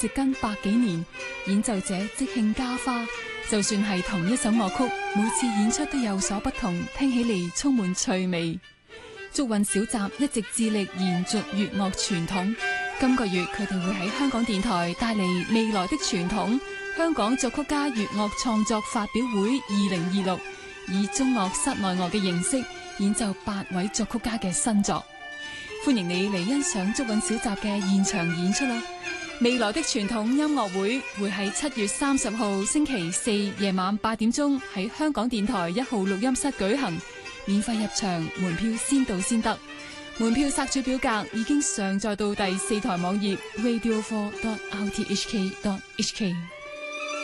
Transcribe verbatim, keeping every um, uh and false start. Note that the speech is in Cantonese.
植根百幾年，演奏者即興加花，就算係同一首樂曲，每次演出都有所不同，聽起嚟充滿趣味。竹韻小集一直致力延續粵樂傳統，今個月佢哋會喺香港電台帶嚟未來的傳統香港作曲家粵樂創作發表會二零二六，以中樂室內樂嘅形式演奏八位作曲家嘅新作。歡迎你嚟欣賞竹韻小集嘅現場演出啦！未來的傳統音樂會會喺七月三十號星期四夜晚八點鐘喺香港電台一號錄音室舉行，免費入場，門票先到先得。門票索取表格已經上載到第四台網頁 radio four dot r t h k dot h k。